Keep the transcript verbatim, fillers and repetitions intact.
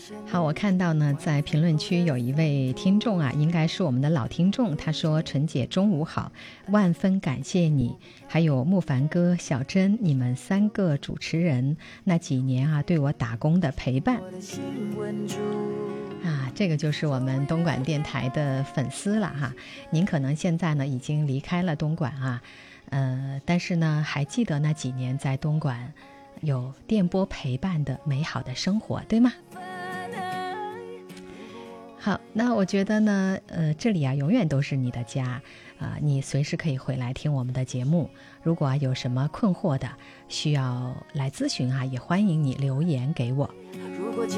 好，我看到呢，在评论区有一位听众啊，应该是我们的老听众，他说：陈姐中午好，万分感谢你，还有木凡哥、小珍，你们三个主持人那几年啊，对我打工的陪伴啊，这个就是我们东莞电台的粉丝了哈。您可能现在呢已经离开了东莞啊，呃，但是呢还记得那几年在东莞有电波陪伴的美好的生活，对吗？好，那我觉得呢，呃，这里啊永远都是你的家啊、呃，你随时可以回来听我们的节目。如果、啊、有什么困惑的，需要来咨询啊，也欢迎你留言给我。